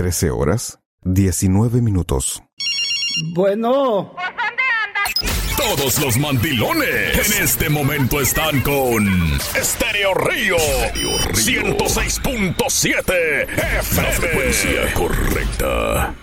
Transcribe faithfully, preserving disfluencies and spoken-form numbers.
trece horas, diecinueve minutos. Bueno. Todos los mandilones en este momento están con Estéreo Río ciento seis punto siete F M. La frecuencia correcta.